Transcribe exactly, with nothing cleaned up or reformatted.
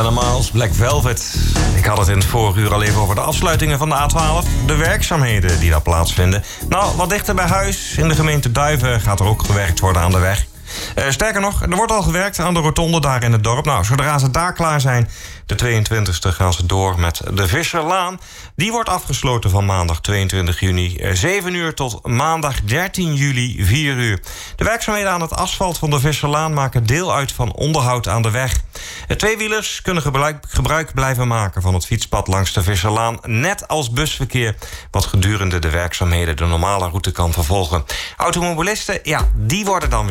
Diana Miles, Black Velvet. Ik had het in het vorige uur al even over de afsluitingen van de A twaalf. De werkzaamheden die daar plaatsvinden. Nou, wat dichter bij huis, in de gemeente Duiven, gaat er ook gewerkt worden aan de weg. Uh, sterker nog, er wordt al gewerkt aan de rotonde daar in het dorp. Nou, zodra ze daar klaar zijn, de tweeëntwintigste, gaan ze door met de Visserlaan. Die wordt afgesloten van maandag tweeëntwintig juni zeven uur tot maandag dertien juli vier uur. De werkzaamheden aan het asfalt van de Visserlaan maken deel uit van onderhoud aan de weg. De tweewielers kunnen gebruik, gebruik blijven maken van het fietspad langs de Visserlaan, net als busverkeer, wat gedurende de werkzaamheden de normale route kan vervolgen. Automobilisten, ja, die worden dan weer